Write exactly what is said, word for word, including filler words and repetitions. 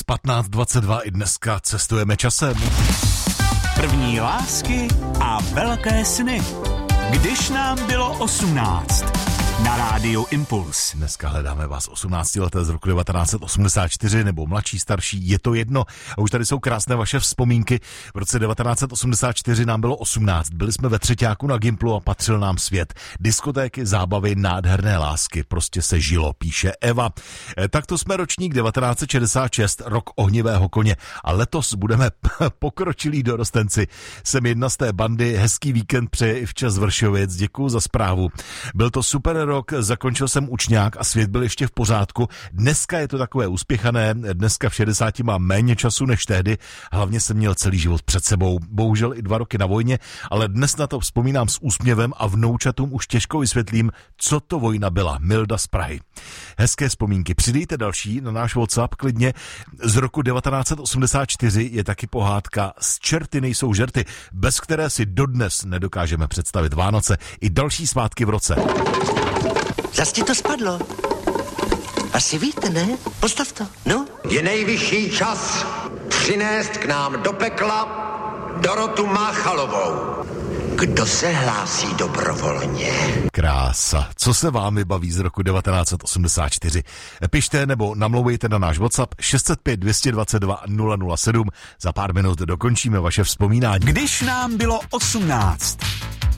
patnáct dvacet dva i dneska cestujeme časem. První lásky a velké sny. Když nám bylo osmnáct. Na rádiu Impuls. Dneska hledáme vás osmnáctileté z roku devatenáct set osmdesát čtyři nebo mladší, starší, je to jedno. A už tady jsou krásné vaše vzpomínky. V roce devatenáct set osmdesát čtyři nám bylo osmnáct. Byli jsme ve třeťáku na Gimplu a patřil nám svět. Diskotéky, zábavy, nádherné lásky. Prostě se žilo, píše Eva. E, takto jsme ročník devatenáct set šedesát šest, rok ohnivého koně. A letos budeme pokročilí dorostenci. Jsem jedna z té bandy. Hezký víkend přeje i včas Vršovic. Děkuju za zprávu. Byl to super rok, zakončil jsem učňák a svět byl ještě v pořádku. Dneska je to takové uspěchané, dneska v šedesáti mám méně času než tehdy, hlavně jsem měl celý život před sebou, bohužel i dva roky na vojně, ale dnes na to vzpomínám s úsměvem a vnoučatům už těžko vysvětlím, co to vojna byla. Milda z Prahy. Hezké vzpomínky. Přidejte další na náš WhatsApp klidně. Z roku devatenáct set osmdesát čtyři je taky pohádka Z čerty nejsou žerty, bez které si dodnes nedokážeme představit Vánoce i další svátky v roce. Zas ti to spadlo. Asi víte, ne? Postav to, no. Je nejvyšší čas přinést k nám do pekla Dorotu Máchalovou. Kdo se hlásí dobrovolně? Krása. Co se vámi baví z roku devatenáct set osmdesát čtyři? Pište nebo namlouvejte na náš WhatsApp šest set pět dvě stě dvacet dva nula nula sedm. Za pár minut dokončíme vaše vzpomínání. Když nám bylo osmnáct.